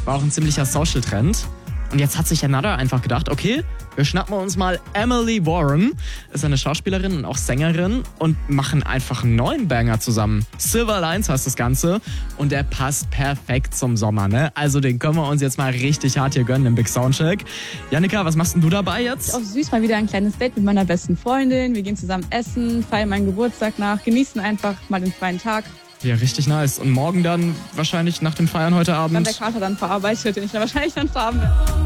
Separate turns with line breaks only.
War auch ein ziemlicher Social-Trend. Und jetzt hat sich Another einfach gedacht, okay, wir schnappen uns mal Emily Warren, ist eine Schauspielerin und auch Sängerin und machen einfach einen neuen Banger zusammen. Silver Lines heißt das Ganze und der passt perfekt zum Sommer, ne? Also den können wir uns jetzt mal richtig hart hier gönnen im Big Soundcheck. Jannika, was machst denn du dabei jetzt?
Auch süß, mal wieder ein kleines Date mit meiner besten Freundin. Wir gehen zusammen essen, feiern meinen Geburtstag nach, genießen einfach mal den freien Tag.
Ja, richtig nice. Und morgen dann wahrscheinlich nach dem Feiern heute Abend?
Wenn der Kater dann verarbeitet, den ich dann wahrscheinlich dann verarbeiten werde.